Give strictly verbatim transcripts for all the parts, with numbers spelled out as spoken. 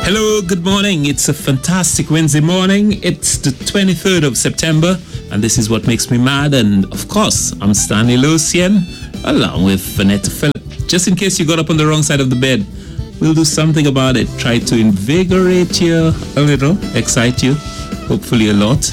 Hello, good morning. It's a fantastic Wednesday morning. It's the twenty-third of September, and this is What Makes Me Mad. And of course, I'm Stanley Lucien, along with Vanetta Phillip. Just in case you got up on the wrong side of the bed, we'll do something about it. Try to invigorate you a little, excite you, hopefully a lot.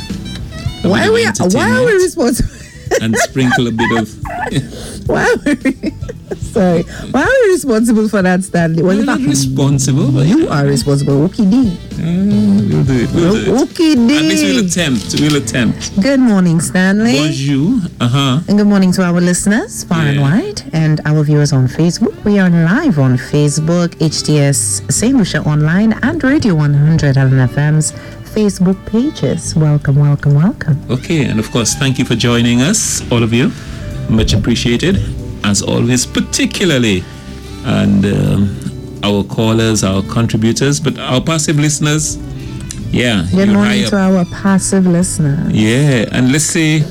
A why are we? Why are we responsible? And sprinkle a bit of. Why are we? Sorry. Why are we responsible for that, Stanley? Well, We're not responsible, but you are responsible. Okay, D. Uh, we'll do it. We'll do it. Okay, D. At least we'll attempt. We'll attempt. Good morning, Stanley. Bonjour. Uh huh. And good morning to our listeners far Yeah. and wide, and our viewers on Facebook. We are live on Facebook, H T S Saint Lucia Online, and Radio one hundred L N F M's Facebook pages. Welcome, welcome, welcome. Okay, and of course, thank you for joining us, all of you. Much appreciated, as always, particularly, and um, our callers, our contributors, but our passive listeners. Yeah, Good you're morning high to up. our passive listeners. Yeah, and let's say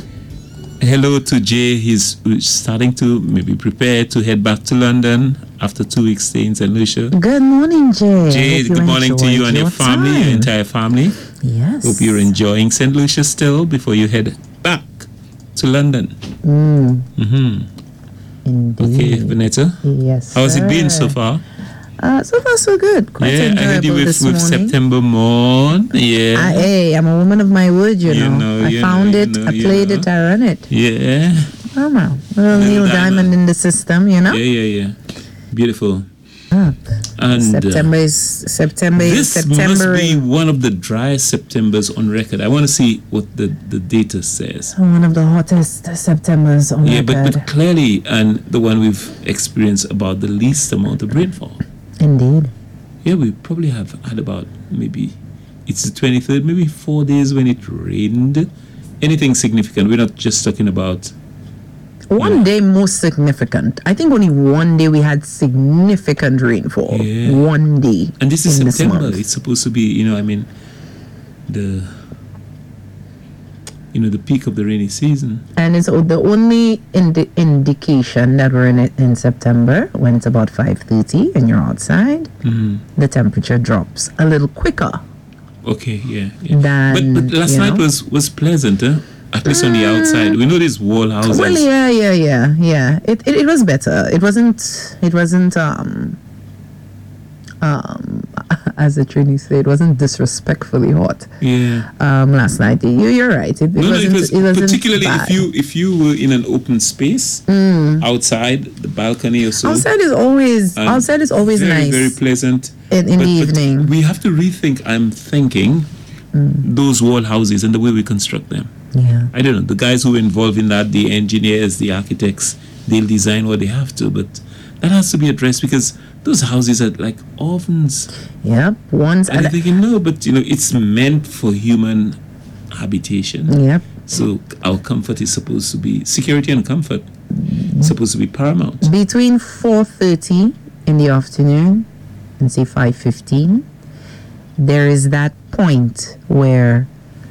hello to Jay. He's starting to maybe prepare to head back to London after two weeks stay in Saint Lucia. Good morning, Jay. Jay, Hope you good morning to you enjoyed and your family, time. your entire family. Yes. Hope you're enjoying Saint Lucia still before you head back to London. Mm, Mm-hmm. indeed. Okay, Vanetta. Yes. How's it been so sir. far? Uh, so far, so good. Quite Yeah, I enjoyable heard you with, this with morning. September morn. Yeah. I, hey, I'm a woman of my word, you, You know. know, I you found know, it, you know, I you played know. it, I run it. Yeah. Oh, man. Little Little Neil diamond. diamond in the system, you know. Yeah, yeah, yeah. Beautiful. Ah, And uh, September is September is this September. must be is one of the driest Septembers on record. I want to see what the, the data says. one of the hottest Septembers on Yeah, but, record. but clearly, and the one we've experienced about the least amount of rainfall. Indeed. Yeah, we probably have had about maybe, it's the twenty-third, maybe four days when it rained. Anything significant. We're not just talking about, One Yeah. day most significant. I think only one day we had significant rainfall. Yeah. One day. and this is in this September. month. It's supposed to be, you know, I mean, the, you know, the peak of the rainy season. And it's o- the only indi- indication that we're in it in September when it's about five thirty and you're outside, Mm. the temperature drops a little quicker Okay, yeah. yeah. than, but but last you night know? was was pleasant, huh? At least on the outside. We know these wall houses. Well, yeah, yeah, yeah, yeah. It, it it was better. It wasn't. It wasn't. Um. Um. As the Trini said, it wasn't disrespectfully hot. Yeah. Um. Last night, you you're right. It, it No, no, wasn't. it was wasn't particularly bad. if you if you were in an open space outside the balcony or so. Mm. Outside is always and outside is always very, nice very pleasant. in, in But- the but evening. we have to rethink. I'm thinking those wall houses and the way we construct them. Yeah. I don't know. The guys who are involved in that, the engineers, the architects, they'll design what they have to, but that has to be addressed because those houses are like ovens. Yep. Once. And I'm thinking, no, but you know, it's meant for human habitation. Yep. So our comfort is supposed to be security and comfort supposed to be paramount. Between four thirty in the afternoon and say five fifteen, there is that point where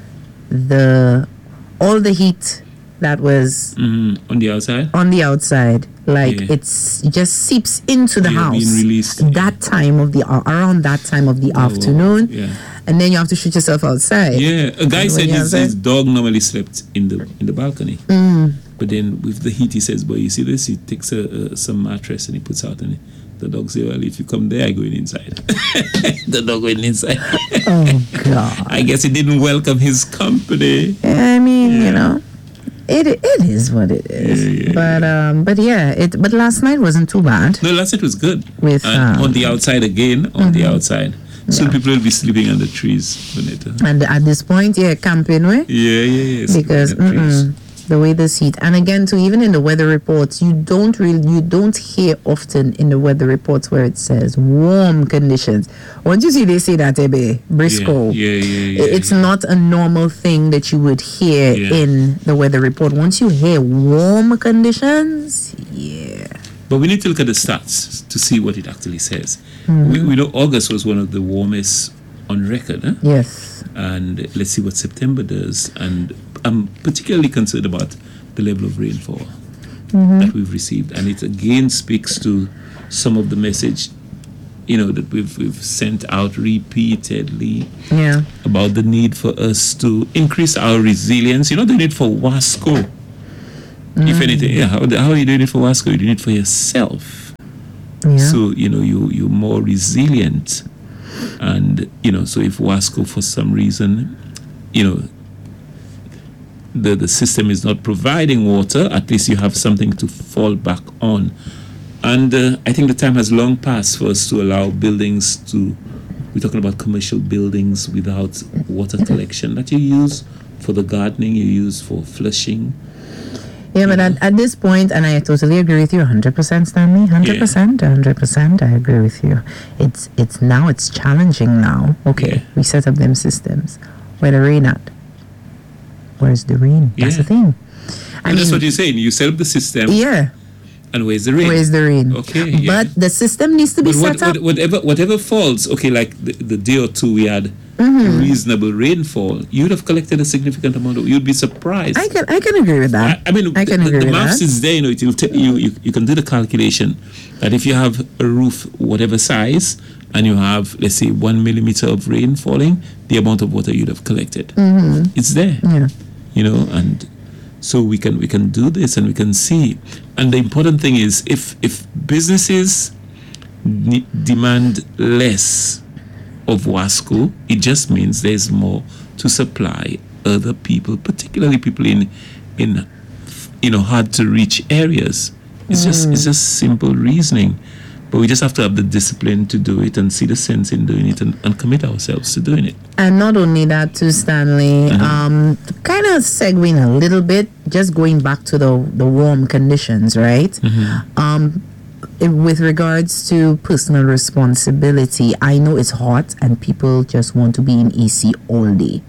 the all the heat that was Mm, on the outside, on the outside, like Yeah. it's it just seeps into the Yeah, house. being released, That time of the around that time of the Oh, wow. afternoon, Yeah, and then you have to shoot yourself outside. yeah. A guy And said when you're his, outside- his dog normally slept in the in the balcony, Mm. but then with the heat, he says, "Boy, you see this? He takes a, a some mattress and he puts out on it." The dog say, "Well, if you come there, I go in inside." The dog went inside. Oh God. I guess he didn't welcome his company. I mean, Yeah. you know, it it is what it is. Yeah, yeah, but um, but yeah, it. But last night wasn't too bad. No, last night was good. With, and um, on the outside again, on the mhm. outside. So Yeah. people will be sleeping under trees, Vanetta. And at this point, yeah, camping way Yeah, yeah, yeah. sleeping because under trees. mm-mm, the way this heat. And again, too, even in the weather reports, you don't really you don't hear often in the weather reports where it says warm conditions. Once you see they say that, eh, be Briscoe. Yeah, yeah, yeah, yeah, It's yeah. not a normal thing that you would hear Yeah. in the weather report. Once you hear warm conditions, yeah. But we need to look at the stats to see what it actually says. Mhm. We, we know August was one of the warmest on record, huh? Yes. And let's see what September does. And I'm particularly concerned about the level of rainfall Mhm. that we've received. And it again speaks to some of the message you know, that we've we've sent out repeatedly Yeah. about the need for us to increase our resilience. You're not doing it for Wasco. Mm. If anything, yeah, how, how are you doing it for Wasco? You're doing it for yourself. Yeah. So, you know, you, you're more resilient. And, you know, so if Wasco, for some reason, you know, the, the system is not providing water, at least you have something to fall back on. And uh, I think the time has long passed for us to allow buildings to, we're talking about commercial buildings without water collection that you use for the gardening, you use for flushing. Yeah, but at, at this point, and I totally agree with you, one hundred percent, Stanley, one hundred percent, one hundred percent, I agree with you. It's it's now, it's challenging now. Okay, Yeah. we set up them systems. Where the rain at? Where's the rain? That's Yeah. the thing. I And that's mean, what you're saying. You set up the system, yeah, and where's the rain? where's the rain? Okay, yeah. But the system needs to be But what, set up. what, whatever whatever falls, okay, like the, the day or two we had Mm-hmm. reasonable rainfall, you'd have collected a significant amount of, you'd be surprised. I can I can agree with that. I, I mean, I can the, agree the with maths that. is there, you know, it will t- you, you, you can do the calculation that if you have a roof, whatever size, and you have, let's say, one millimeter of rain falling, the amount of water you'd have collected. Mm-hmm. It's there. Yeah. You know, and so we can we can do this and we can see. And the important thing is if if businesses ne- demand less of Wasco, it just means there's more to supply other people, particularly people in in you know hard to reach areas. It's Mm. just it's just simple reasoning. But we just have to have the discipline to do it and see the sense in doing it and, and commit ourselves to doing it. And not only that, too, Stanley, Mhm. um, kind of segueing a little bit, just going back to the, the warm conditions, right? Mm-hmm. Um, i- with regards to personal responsibility, I know it's hot and people just want to be in E C all day.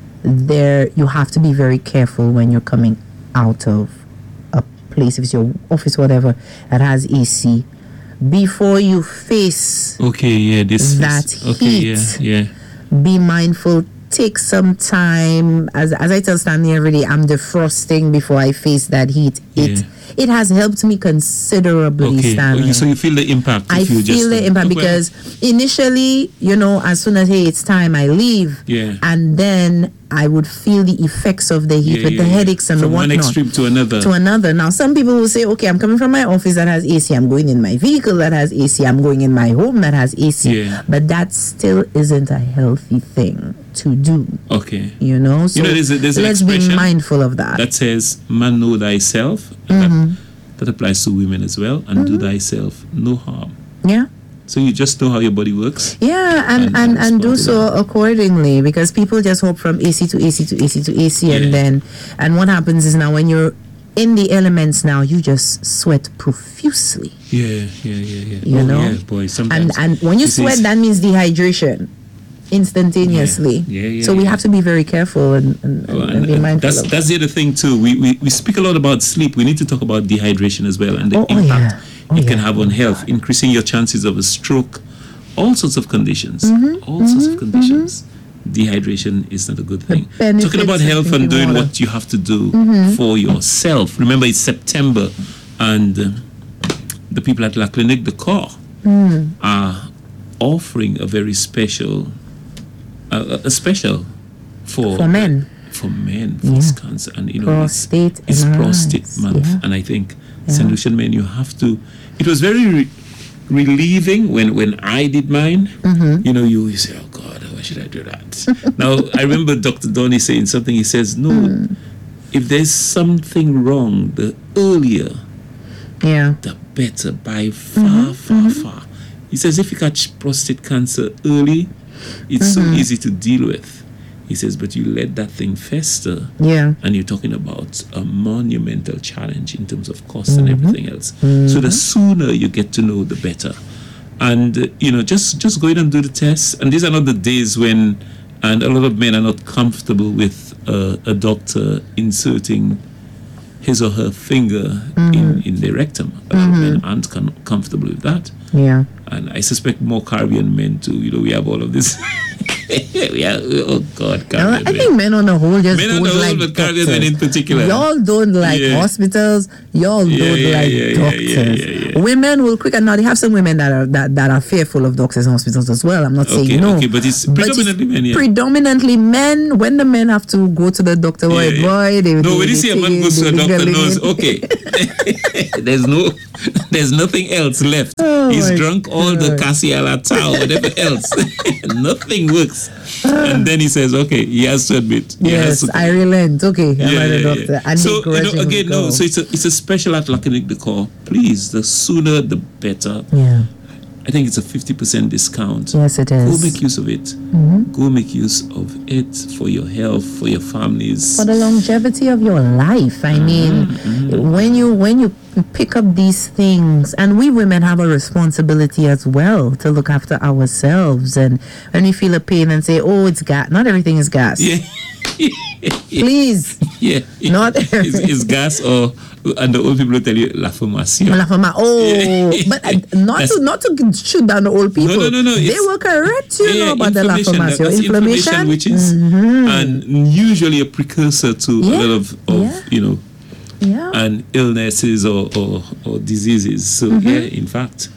There, you have to be very careful when you're coming out of a place, if it's your office, whatever, that has E C. Before you face Okay, yeah, this that is, okay, heat. yeah, yeah. be mindful, take some time. As as I tell Stanley every day, I'm defrosting before I face that heat. It Yeah. it has helped me considerably, Okay, Stanley. oh, you- so you feel the impact. I if you feel just, the impact Oh, well, because initially, you know, as soon as hey, it's time, I leave, Yeah. and then I would feel the effects of the heat yeah, with yeah, the yeah. headaches and from the one whatnot. extreme to another. To another. Now, some people will say, okay, I'm coming from my office that has A C. I'm going in my vehicle that has A C. I'm going in my home that has A C. Yeah. But that still isn't a healthy thing to do, Okay, you know? So know, there's a- there's an let's be expression mindful of that. that says, "Man, know thyself." And Mm-hmm. that, that applies to women as well. And do thyself no harm. Yeah. So you just know how your body works. Yeah, and, And- and, and and do respond to so that. accordingly, because people just hope from A C to A C to A C to A C, Yeah. and then, and what happens is now when you're in the elements now, you just sweat profusely. Yeah, yeah, yeah, yeah. You oh, know? yeah, boy. And Sometimes. and when you This sweat, is- that means dehydration instantaneously. Yeah, yeah, yeah, so we yeah. have to be very careful and, and, Oh, and, and- be and mindful that's of that's the other thing too. We, we we speak a lot about sleep. We need to talk about dehydration as well and the Oh, oh, impact yeah. Oh, it can yeah. have on health, increasing your chances of a stroke, all sorts of conditions, Mm-hmm, all sorts of conditions. Dehydration is not a good thing. benefits Talking about of health and drinking doing water. what you have to do Mm-hmm. for yourself. Remember, it's September, and uh, the people at La Clinique de Corps Mm. are offering a very special, uh, a special for for men. for men for Yeah. cancer, and you know it's, Prostate it's M R Is, prostate month, yeah. and I think Yeah. Saint Lucian men, you have to. It was very re- relieving when when I did mine. Mm-hmm. You know, you, you say, "Oh God, why should I do that?" Now I remember Doctor Donny saying something. He says, "No, Mm. if there's something wrong, the earlier, Yeah. the better by far, far, far." He says, if you catch prostate cancer early, it's so easy to deal with. He says, but you let that thing fester, Yeah. and you're talking about a monumental challenge in terms of cost and everything else. So the sooner you get to know, the better. And, uh, you know, just, just go in and do the tests. And these are not the days when, and a lot of men are not comfortable with uh, a doctor inserting his or her finger in, in their rectum. A lot of men aren't com- comfortable with that. Yeah. And I suspect more Caribbean men too. You know, we have all of this Yeah. Oh God. No, I think men on the whole just Men don't on the whole, like but Caribbean men doctors. in particular. Y'all don't like Yeah. hospitals. Y'all Yeah, don't yeah, like yeah, yeah, doctors. yeah, yeah, yeah. Women will quick, and now they have some women that are that, that are fearful of doctors and hospitals as well. I'm not Okay, saying no. okay, but it's predominantly men, yeah. Predominantly men. When the men have to go to the doctor, boy, Yeah, yeah. boy, they No, they, when you they see a take man it, goes to they a doctor, linger knows it. okay. there's no, there's nothing else left. Oh He's my drunk all the God. Casiala Tau, whatever else. Nothing works. And then he says, okay, he has to admit. He has Yes, to I relent. Okay, I'm yeah, at a yeah, doctor. yeah. And So they you know, grudgingly again, no. go. So it's a it's a special act laconic decor. Please, the sooner the better. Yeah. I think it's a fifty percent discount. Yes, it Go is. make use of it. Mm-hmm. Go make use of it for your health, for your families. For the longevity of your life. I mean, Mm-hmm. when you when you pick up these things, and we women have a responsibility as well to look after ourselves. And when we feel a pain and say, "Oh, it's gas," not everything is gas. Yeah. Please, Yeah. Not it's, it's gas or and the old people will tell you la formation. La fama- oh, Yeah. but uh, not That's- to not to shoot down the old people. no, no, no, They it's- will correct you know, about the la inflammation, that- formation. that's inflammation, which is and usually a precursor to a Yeah, lot of, of yeah. you know Yeah. and illnesses or, or, or diseases. So Mm-hmm. yeah, in fact,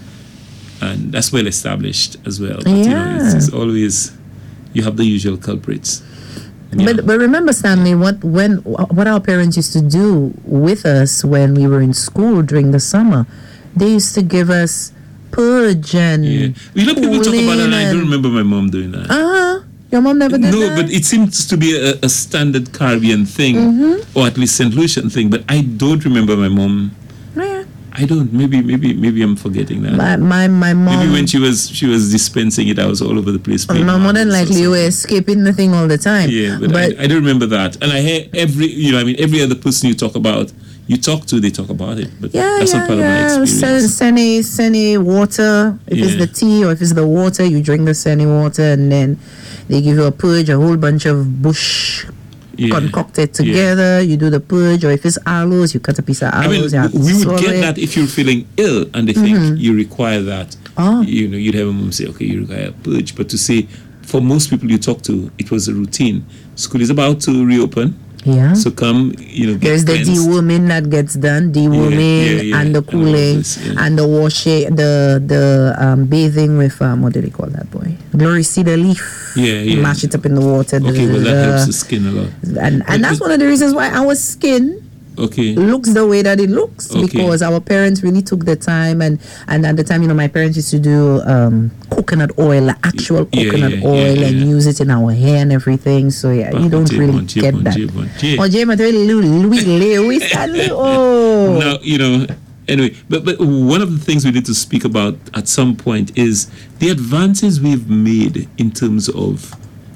and that's well established as well. But you know, it's, Yeah. it's always you have the usual culprits. Yeah. But but remember, Stanley, what when what our parents used to do with us when we were in school during the summer, they used to give us purge and yeah, you know, people talk about that, and I don't and- remember my mom doing that. Uh-huh. Your mom never did No, that? but it seems to be a, a standard Caribbean thing, Mm-hmm. or at least Saint Lucian thing. But I don't remember my mom. Yeah. I don't. Maybe, maybe, maybe I'm forgetting that. My my my mom. Maybe when she was she was dispensing it, I was all over the place. playing my more than marbles or likely you were something. escaping the thing all the time. Yeah, but, but I, I don't remember that. And I hear every, you know, I mean, every other person you talk about, you talk to, they talk about it. But yeah, that's yeah, not part yeah. of my experience. Seni, seni water. If it's Yeah. the tea or if it's the water, you drink the seni water, and then they give you a purge, a whole bunch of bush Yeah. concocted Yeah. together. You do the purge, or if it's aloes, you cut a piece of I mean, aloes. you have to we would swallow get it. that if you're feeling ill and they think you require that. Oh. You know, you'd have a mom say, okay, you require a purge. But to say, for most people you talk to, it was a routine. School is about to reopen. Yeah. So come, you know, get There's the cleansed. deworming that gets done, deworming yeah, yeah, and the and all cooling this, yeah. and the washing, the the um, bathing with um, what do they call that boy? Glory cedar leaf. Yeah, yeah. Mash it up in the water. Okay, well, that da, da, helps da. the skin a lot. And and that's one of the reasons why our skin Okay. looks the way that it looks, Okay. because our parents really took the time, and and at the time, you know, my parents used to do um, coconut oil, like actual Yeah, coconut yeah, oil, yeah, and yeah. use it in our hair and everything. So yeah, you don't Jay really Bond, Jay get Bond, that. Jay Bond, Jay. Oh, Jay, but really, Louis, Louis, Stanley. Oh, Now, you know, anyway, but, but one of the things we need to speak about at some point is the advances we've made in terms of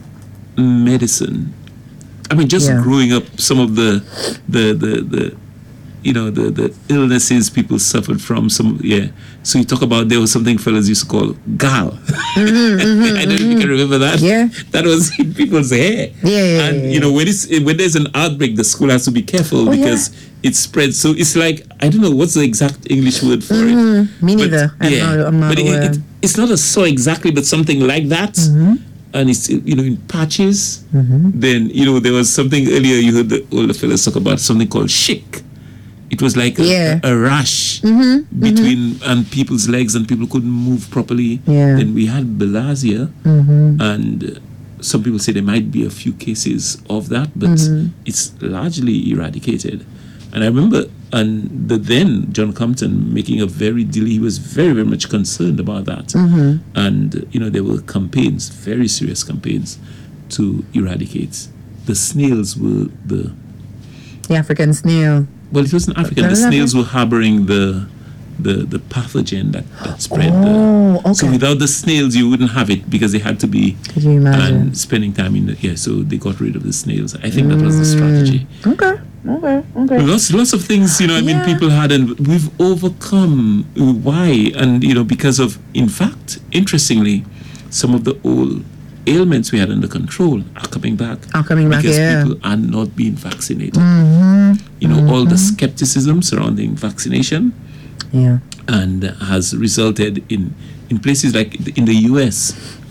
medicine. I mean, just Yeah. growing up, some of the, the, the, the, you know, the, the illnesses people suffered from, some, yeah. So you talk about, there was something fellas used to call gal. I don't know if you can remember that. Yeah. That was in people's hair. Yeah, yeah, And, yeah, you know, when, it's, when there's an outbreak, the school has to be careful Oh, yeah. because it spreads. So it's like, I don't know, what's the exact English word for it? Mm-hmm. me But, neither. I'm yeah. not, I'm not but it, aware. it, it's not a saw exactly, but something like that. Mm-hmm. And it's, you know, in patches. Then, you know, there was something earlier you heard the older fellas talk about, something called shick. It was like a, Yeah. a, a rash Mm-hmm. between and people's legs, and people couldn't move properly. Yeah. Then we had bilharzia, Mm-hmm. and uh, some people say there might be a few cases of that, but Mm-hmm. it's largely eradicated. And I remember, and the then John Compton making a very deal. He was very, very much concerned about that. Mm-hmm. And uh, you know, there were campaigns, very serious campaigns, to eradicate. The snails were the The African snail. well, it wasn't African. The Doesn't snails were harboring the the the pathogen that, that spread. Oh, the, So okay. without the snails, you wouldn't have it because they had to be Could you imagine? and spending time in the yeah. So they got rid of the snails. I think that was the strategy. Okay, okay, okay. Lots, lots of things, you know. I mean, Yeah. people had, and we've overcome. Why? And you know, because of, in fact, interestingly, some of the old ailments we had under control are coming back. Are coming back, because yeah. people are not being vaccinated. Mm-hmm. You know, all the skepticism surrounding vaccination, Yeah. and has resulted in in places like in the U S,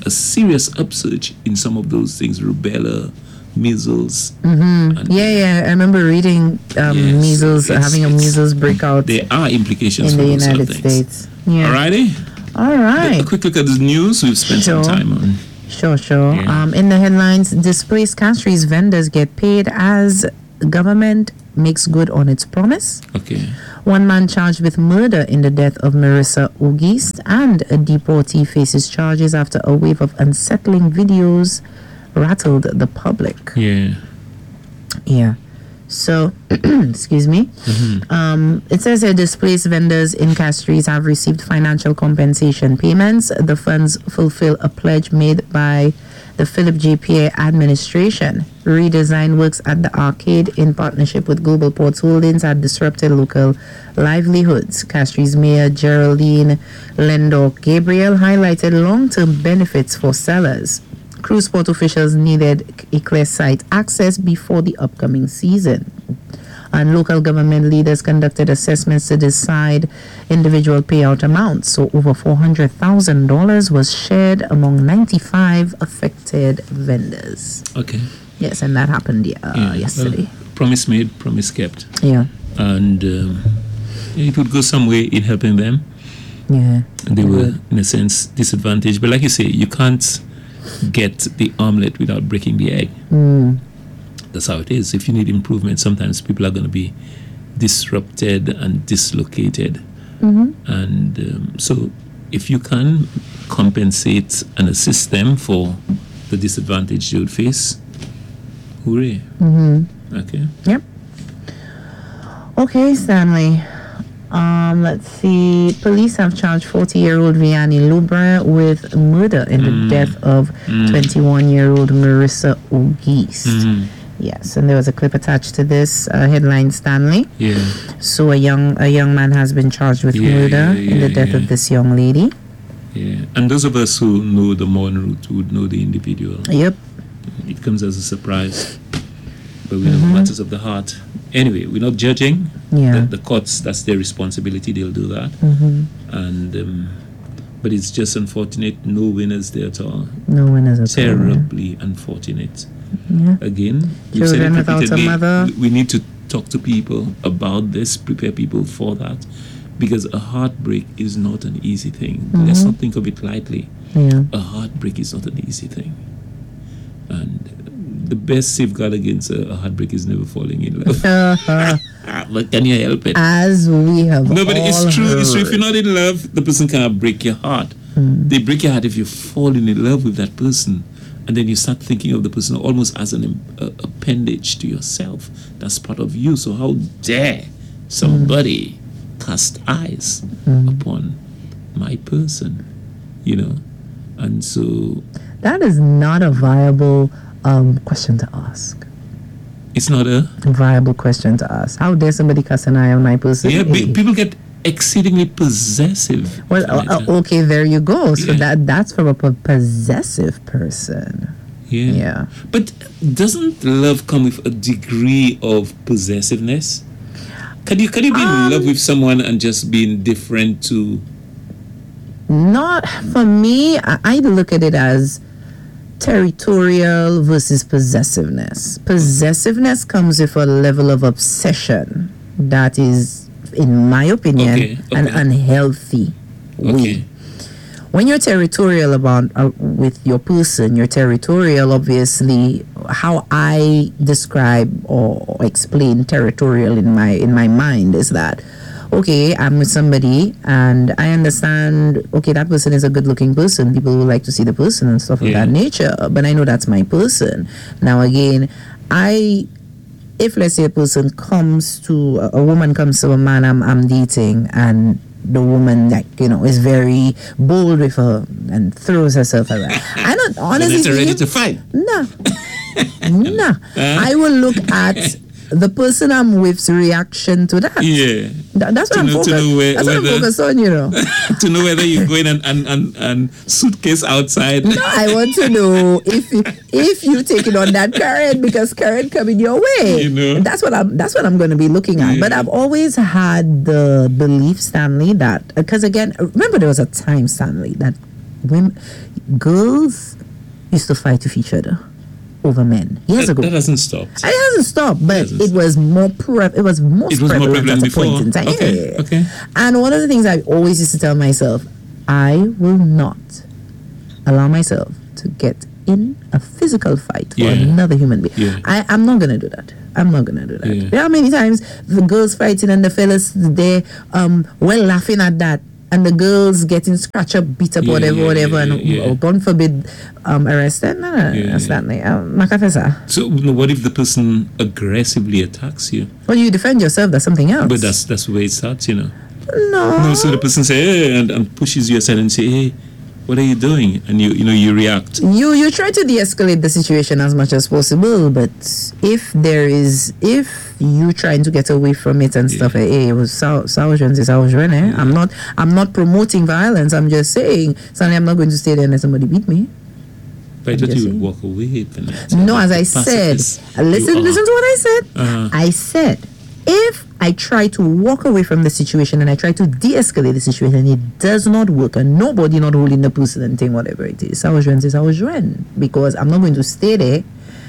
a serious upsurge in some of those things, rubella, measles. Mm-hmm. Yeah, yeah. I remember reading um, Yes, measles, it's- having a it's- measles breakout There are implications in for the those sort of United things. States. Yeah. Alrighty. All right. A quick look at the news we've spent Sure. some time on. Sure, sure. Yeah. Um, in the headlines, displaced Castries vendors get paid as government makes good on its promise. Okay. One man charged with murder in the death of Marissa August, and a deportee faces charges after a wave of unsettling videos rattled the public. Yeah. Yeah. So, excuse me. Um, it says here displaced vendors in Castries have received financial compensation payments. The funds fulfill a pledge made by the Philip J. Pierre administration. Redesign works at the arcade in partnership with Global Ports Holdings had disrupted local livelihoods. Castries Mayor Geraldine Lendor Gabriel highlighted long-term benefits for sellers. Cruise port officials needed a clear site access before the upcoming season. And local government leaders conducted assessments to decide individual payout amounts. So over four hundred thousand dollars was shared among ninety-five affected vendors. Okay. Yes, and that happened uh, Yeah. yesterday. Well, promise made, promise kept. Yeah, And um, it would go some way in helping them. yeah. And they it were, would. in a sense, disadvantaged. But like you say, you can't get the omelette without breaking the egg. Mm, That's how it is. If you need improvement, sometimes people are going to be disrupted and dislocated. mhm. And um, so if you can compensate and assist them for the disadvantage they would face, hooray. Mhm. Okay. Yep. Okay, Stanley. Um, let's see. Police have charged forty-year-old Vianney Lubra with murder in the Mm. death of Mm. twenty-one-year-old Marissa August. Mhm. Yes, and there was a clip attached to this uh, headline, Stanley. Yeah. So a young a young man has been charged with Yeah, murder yeah, in the yeah, death yeah. of this young lady. Yeah. And those of us who know the Morn route would know the individual. Yep. It comes as a surprise. But we know Mhm. matters of the heart. Anyway, we're not judging. Yeah. The, the courts, that's their responsibility. They'll do that. hmm And um, but it's just unfortunate. No winners there at all. No one is at all. Terribly unfortunate. Yeah. Again, we've said it Children without a repeatedly, mother. we need to talk to people about this, prepare people for that, because a heartbreak is not an easy thing. Let's Mhm. not think of it lightly. Yeah. A heartbreak is not an easy thing. And the best safeguard against a, a heartbreak is never falling in love. Uh-huh. But can you help it? As we have No, but it's all true. It's true. If heard. you're not in love, the person can't break your heart. Mm. They break your heart if you're falling in love with that person, and then you start thinking of the person almost as an um, uh, appendage to yourself. That's part of you. So how dare somebody cast eyes Mm. upon my person? You know, and so That is not a viable um, question to ask. it's not a Viable question to ask. How dare somebody cast an eye on my person? yeah. Hey. Be, people get exceedingly possessive. Well, uh, Janetta. uh, okay, there you go. So Yeah. that that's from a p- possessive person. yeah. Yeah. But doesn't love come with a degree of possessiveness? Can you can you be in Um, love with someone and just be indifferent to? Not for me. I, I look at it as territorial versus possessiveness. Possessiveness comes with a level of obsession that is, in my opinion, Okay, an okay. unhealthy way. Okay. When you're territorial about uh, with your person, you're territorial. Obviously, how I describe or explain territorial in my in my mind is that, okay, I'm with somebody and I understand, okay, that person is a good-looking person. People would like to see the person and stuff of Yeah. that nature. But I know that's my person. Now again, I. If let's say a person comes to a a woman comes to a man I'm I'm dating, and the woman, like, you know, is very bold with her and throws herself around, I don't honestly They're ready speaking, to fight. no, no. Huh? I will look at the person I'm with's reaction to that. Yeah. Th- that's what To I'm know- to focused. know where- That's what I'm whether- focused on, you know. To know whether you're going and and, and, and suitcase outside. No, I want to know if you, if you take it on that current, because current coming your way. You know. That's what I'm. That's what I'm going to be looking at. But Yeah. I've always had the belief, Stanley, that because again, remember there was a time, Stanley, that women, girls used to fight with each other over men years that, ago. That hasn't stopped. It hasn't stopped, but It, it was more pre- it was most it was prevalent, more prevalent at a before. point in time. Okay. Yeah. Okay. And one of the things I always used to tell myself, I will not allow myself to get in a physical fight for Yeah. another human being. Yeah. I, I'm not gonna do that. I'm not gonna do that. Yeah. There are many times the girls fighting and the fellas they um well laughing at that. And the girls getting scratched up, beat up, Yeah, whatever, yeah, whatever, yeah, and yeah, yeah. oh, God forbid, um, arrested. No, no, no, Yeah, that's yeah. not like um, Macafesa. So no, what if the person aggressively attacks you? Well, you defend yourself. That's something else. But that's that's where it starts, you know. no. No, so the person say hey, and, and pushes you aside and say, hey, what are you doing? And you you know you react. You you try to de-escalate the situation as much as possible, but if there is if you trying to get away from it and Yeah. stuff, eh, hey, it was Sao is Sao eh? I'm not I'm not promoting violence. I'm just saying, suddenly I'm not going to stay there unless somebody beat me. But I thought Just you would saying. walk away. Vanessa. No, as I The said, pacifist uh, listen, you are. listen to what I said. Uh-huh. I said, if I try to walk away from the situation and I try to de-escalate the situation, it does not work, and nobody not holding the person and thing, whatever it is. I was is I was because I'm not going to stay there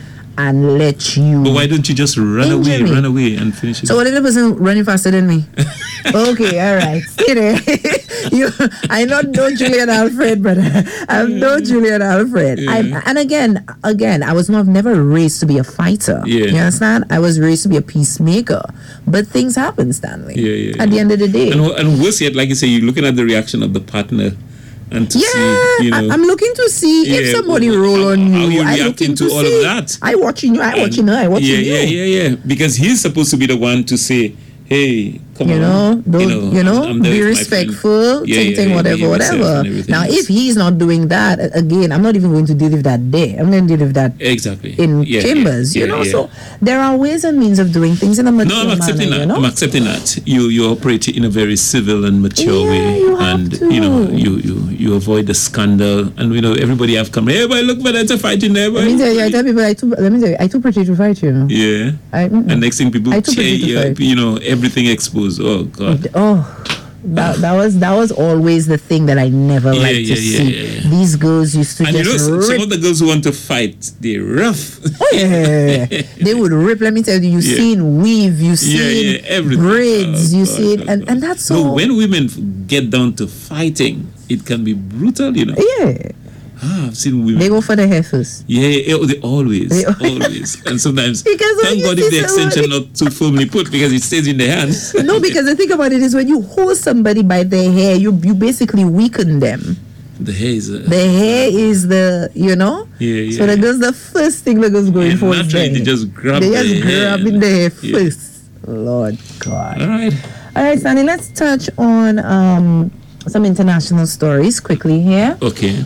and let you. But why don't you just run Injure away, me. run away and finish it? So what if the person running faster than me? Okay, all right, stay there. you, I not know Julian Alfred, but I'm no Julian Alfred. Yeah. I, and again, again, I was not never raised to be a fighter. Yeah. You understand? I was raised to be a peacemaker. But things happen, Stanley. Yeah, yeah, At the yeah. end of the day. and, and worse yet, like you say, you're looking at the reaction of the partner and to Yeah, see, you know. I, I'm looking to see if Yeah, somebody well, roll on how- you. how you I reacting looking to all of see. that. I watching you. I and- watching her. I watching yeah, you. yeah, yeah, yeah. Because he's supposed to be the one to say, hey, come You on. know, don't, you know, I'm- I'm there be with my friend. respectful, Yeah, ting, yeah, ting, yeah, whatever, behave yourself whatever. and everything Now, else. if he's not doing that, a- again, I'm not even going to deal with that there. I'm going to deal with that Exactly. in Yeah, chambers, yeah, you yeah, know. yeah. So there are ways and means of doing things in a mature No, I'm accepting manner, that. you know. I'm accepting that. You you operate in a very civil and mature Yeah, way, you have and to. you know you, you you avoid the scandal, and you know everybody have come. Hey, boy, look, but that's a fighting there, boy. Let me tell you, I tell people, I too, let me tell you, I too pretty to fight you. Yeah. I, mm-mm. And next thing people I too cheer pretty to you up, fight. you know, everything exposed. Oh God. Oh, that, that was that was always the thing that I never Yeah, liked yeah, to yeah, see. yeah, yeah. These girls used to And you know, just some rip. some of the girls who want to fight, they're rough. Oh yeah, yeah, yeah. They would rip. Let me tell you, you've Yeah. seen weave, you've Yeah, seen yeah, everything. braids, Oh, you God, see it, God, and God. and that's No, all. when women f- get down to fighting, it can be brutal, you know. Yeah, Ah, I've seen women. they go for the hair first. Yeah, yeah, yeah, they always, They al- always, and sometimes. Because when Thank you God if see the somebody- extension not too firmly put because it stays in the hands. No, because the thing about it is when you hold somebody by their hair, you you basically weaken them. the hair is. Uh, The hair is the, you know. Yeah, yeah. So that goes the first thing that goes going yeah, for is naturally, the they hair. just grab They the just hair. grabbing the hair Yeah. first. Lord God. All right. All right, Sandy, let's touch on um, some international stories quickly here. Okay.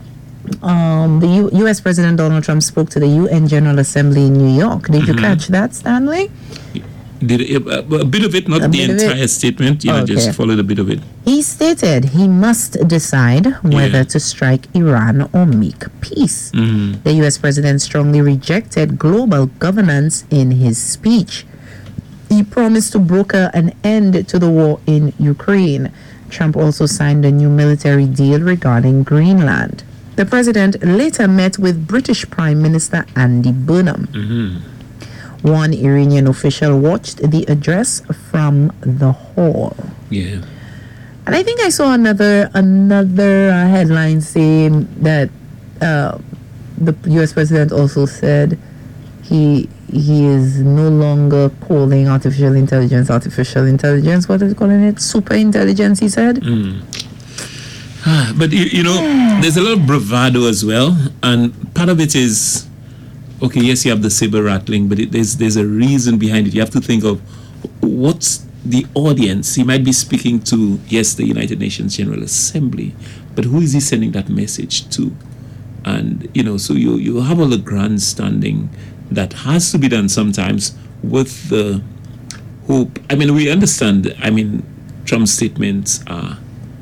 Um, the U- U.S. President Donald Trump spoke to the U N General Assembly in New York. Did you Mhm. catch that, Stanley? Did a, a bit of it, not A the bit of it? entire statement. You know, Okay. just followed a bit of it. He stated he must decide whether Yeah. to strike Iran or make peace. Mhm. The U S president strongly rejected global governance in his speech. He promised to broker an end to the war in Ukraine. Trump also signed a new military deal regarding Greenland. The president later met with British Prime Minister Andy Burnham. Mhm. One Iranian official watched the address from the hall. Yeah. And I think I saw another another uh, headline saying that uh, the U S president also said he he is no longer calling artificial intelligence artificial intelligence. What is he calling it? Super intelligence, he said. Mm. Ah, but you, you know, there's a lot of bravado as well, and part of it is, okay, yes, you have the saber rattling, but it, there's there's a reason behind it. You have to think of what's the audience. He might be speaking to, yes, the United Nations General Assembly, but who is he sending that message to? And you know, so you you have all the grandstanding that has to be done sometimes with the hope. I mean, we understand. I mean, Trump's statements are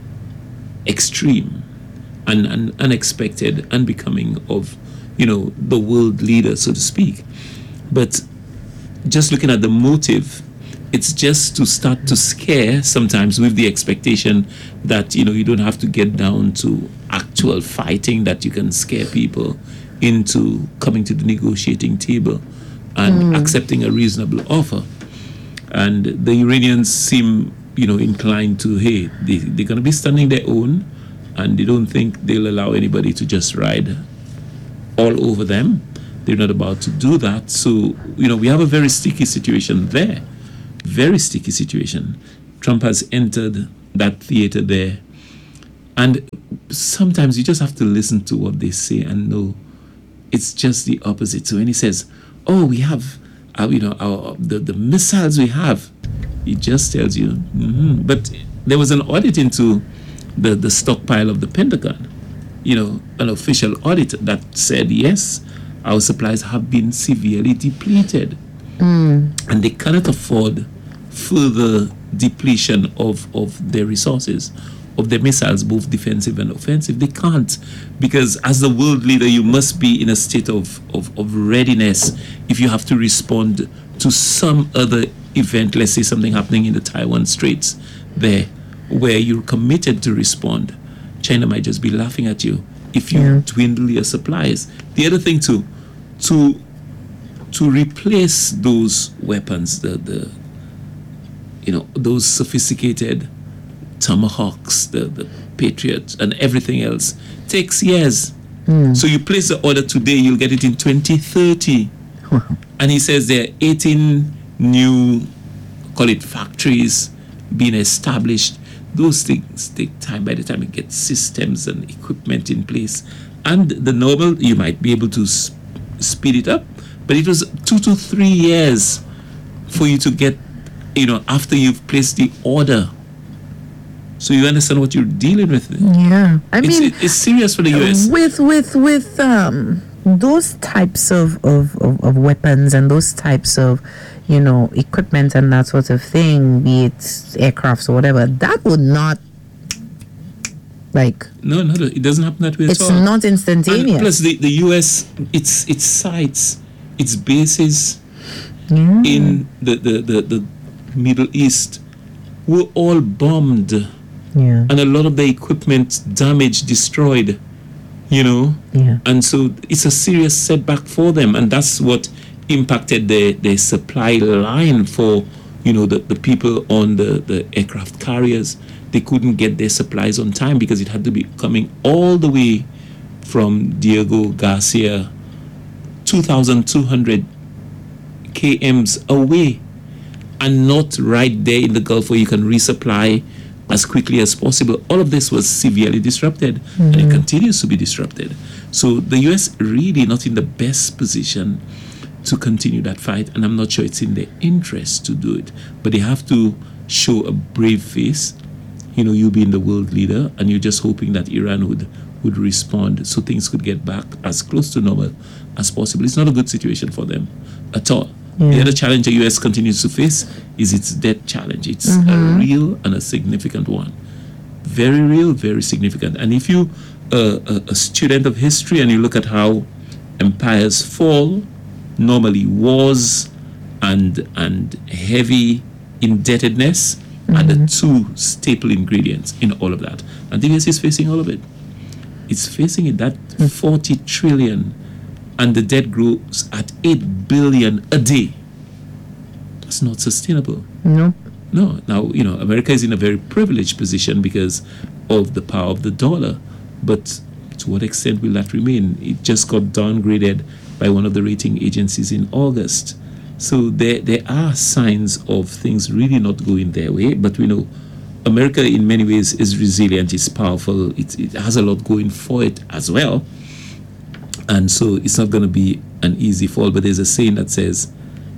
extreme and, and unexpected, unbecoming of, you know, the world leader, so to speak. But just looking at the motive, it's just to start to scare sometimes with the expectation that, you know, you don't have to get down to actual actual fighting that you can scare people into coming to the negotiating table and mm. accepting a reasonable offer. And the Iranians seem, you know, inclined to, hey, they, they're going to be standing their own, and they don't think they'll allow anybody to just ride all over them. They're not about to do that. So, you know, we have a very sticky situation there. Very sticky situation. Trump has entered that theater there. And sometimes you just have to listen to what they say and know it's just the opposite. So when he says, oh, we have, uh, you know, our, the, the missiles we have, he just tells you. Mm-hmm. But there was an audit into the, the stockpile of the Pentagon, you know, an official audit that said, yes, our supplies have been severely depleted. Mm. And they cannot afford further depletion of, of their resources, of their missiles, both defensive and offensive. They can't, because as the world leader, you must be in a state of, of, of readiness if you have to respond to some other event, let's say something happening in the Taiwan Straits there, where you're committed to respond. China might just be laughing at you if you yeah. dwindle your supplies. The other thing too, to to replace those weapons, the the you know, those sophisticated Tomahawks, the, the Patriots, and everything else, takes years. Mm. So you place the order today, you'll get it in twenty thirty. Wow. And he says there are eighteen new, call it factories, being established. Those things take time. By the time you get systems and equipment in place, and the normal, you might be able to sp- speed it up, but it was two to three years for you to get, you know, after you've placed the order. So you understand what you're dealing with. Yeah, I it's, mean, it, it's serious for the U S. With with with um those types of, of, of, of weapons and those types of, you know, equipment and that sort of thing, be it aircrafts or whatever, that would not, like... No, no, it doesn't happen that way at all. It's not instantaneous. And plus, the, the U S, its its sites, its bases yeah. in the, the, the, the Middle East were all bombed. Yeah. And a lot of the equipment damaged, destroyed. You know, yeah. And so it's a serious setback for them, and that's what impacted the the supply line for, you know, the, the people on the, the aircraft carriers. They couldn't get their supplies on time because it had to be coming all the way from Diego Garcia, two thousand two hundred kilometers away, and not right there in the Gulf where you can resupply as quickly as possible. All of this was severely disrupted, mm-hmm. and it continues to be disrupted. So the U S really not in the best position to continue that fight, and I'm not sure it's in their interest to do it. But they have to show a brave face. You know, you being the world leader, and you're just hoping that Iran would, would respond so things could get back as close to normal as possible. It's not a good situation for them at all. Yeah. The other challenge the U S continues to face is its debt challenge. It's mm-hmm. a real and a significant one. Very real, very significant. And if you uh, a, a student of history and you look at how empires fall, normally wars and and heavy indebtedness mm-hmm. are the two staple ingredients in all of that. And the U S is facing all of it. It's facing it, that mm-hmm. forty trillion, and the debt grows at eight billion a day. That's not sustainable. No. No. Now, you know, America is in a very privileged position because of the power of the dollar. But to what extent will that remain? It just got downgraded by one of the rating agencies in August. So there, there are signs of things really not going their way. But we know America in many ways is resilient, it's powerful, it, it has a lot going for it as well. And so it's not going to be an easy fall, but there's a saying that says,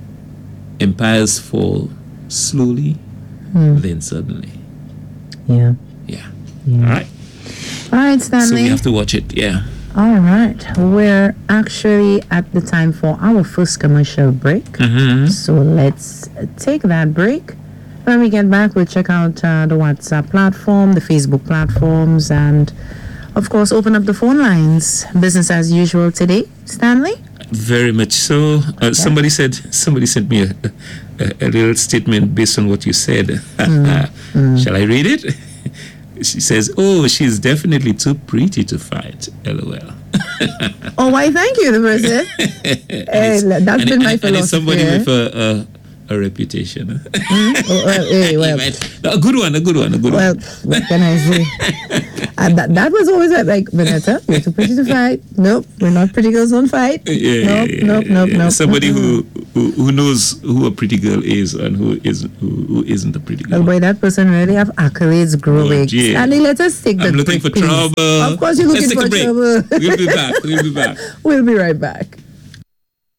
empires fall slowly, hmm. then suddenly. Yeah. Yeah. yeah. All right. All right, Stanley. So we have to watch it, yeah. All right. We're actually at the time for our first commercial break. Mm-hmm. So let's take that break. When we get back, we'll check out uh, the WhatsApp platform, the Facebook platforms, and of course, open up the phone lines. Business as usual today, Stanley? Very much so. Uh, yeah. Somebody said, somebody sent me a, a, a little statement based on what you said. Mm. mm. Shall I read it? She says, "Oh, she's definitely too pretty to fight." LOL. Oh, why? Thank you, the person. Hey, that's and been it, my and, philosophy. and it's somebody eh? with a, a, a reputation. Mm? Oh, well, hey, well, No, a good one, a good one, a good well, one. what can I say? And that, that was always like, Vanessa, you're too pretty to fight. Nope, we're not pretty girls don't fight. Yeah, nope, yeah, nope, yeah, nope, yeah. nope. Somebody mm-mm. who, who who knows who a pretty girl is and who is who, who isn't a pretty girl. Well, boy, that person really have accolades growing. Oh, dear. And let us take the I'm looking break, for please. trouble. Of course, you're Let's looking take for a break. trouble. We'll be back. We'll be back. We'll be right back.